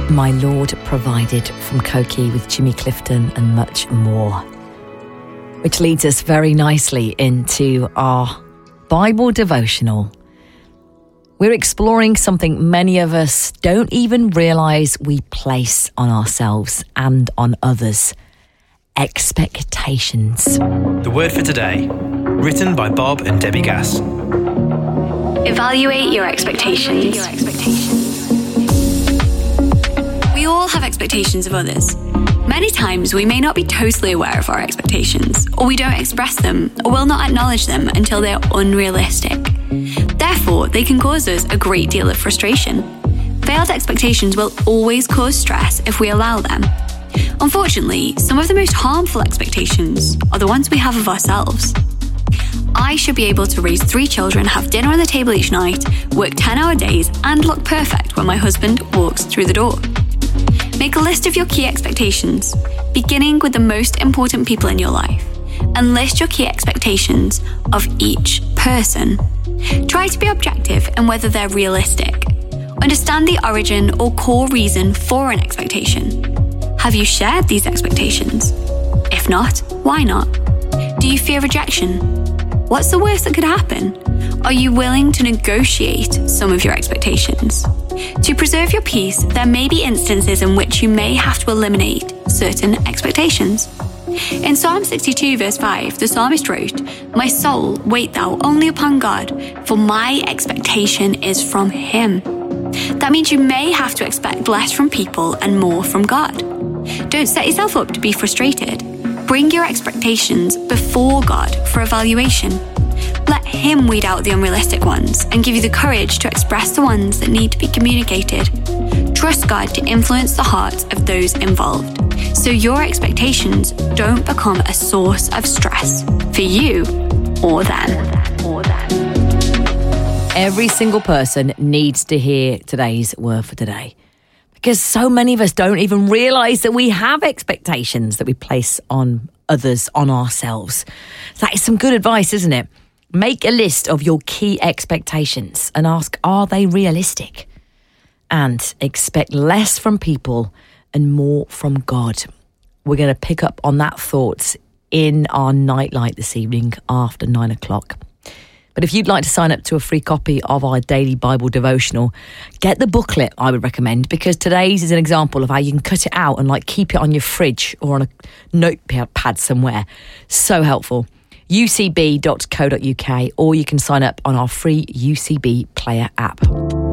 My Lord Provided from Koki with Jimmy Clifton and much more. Which leads us very nicely into our Bible devotional. We're exploring something many of us don't even realise we place on ourselves and on others. Expectations. The word for today, written by Bob and Debbie Gass. Evaluate your expectations. We all have expectations of others. Many times we may not be totally aware of our expectations, or we don't express them, or will not acknowledge them until they're unrealistic. Therefore, they can cause us a great deal of frustration. Failed expectations will always cause stress if we allow them. Unfortunately, some of the most harmful expectations are the ones we have of ourselves. I should be able to raise 3 children, have dinner on the table each night, work 10-hour days, and look perfect when my husband walks through the door. Make a list of your key expectations, beginning with the most important people in your life, and list your key expectations of each person. Try to be objective in whether they're realistic. Understand the origin or core reason for an expectation. Have you shared these expectations? If not, why not? Do you fear rejection? What's the worst that could happen? Are you willing to negotiate some of your expectations? To preserve your peace, there may be instances in which you may have to eliminate certain expectations. In Psalm 62 verse 5, the psalmist wrote, "My soul, wait thou only upon God, for my expectation is from Him." That means you may have to expect less from people and more from God. Don't set yourself up to be frustrated. Bring your expectations before God for evaluation. Let Him weed out the unrealistic ones and give you the courage to express the ones that need to be communicated. Trust God to influence the hearts of those involved, so your expectations don't become a source of stress for you or them. Every single person needs to hear today's word for today, because so many of us don't even realise that we have expectations that we place on others, on ourselves. That is some good advice, isn't it? Make a list of your key expectations and ask, are they realistic? And expect less from people and more from God. We're going to pick up on that thought in our nightlight this evening after 9 o'clock. But if you'd like to sign up to a free copy of our daily Bible devotional, get the booklet, I would recommend, because today's is an example of how you can cut it out and keep it on your fridge or on a notepad somewhere. So helpful. ucb.co.uk, or you can sign up on our free UCB Player app.